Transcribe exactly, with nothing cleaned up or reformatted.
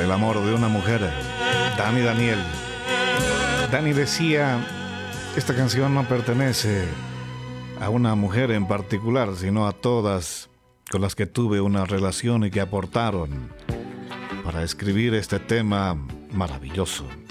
el amor de una mujer, Dani Daniel. Dani decía, esta canción no pertenece a una mujer en particular, sino a todas con las que tuve una relación y que aportaron para escribir este tema maravilloso.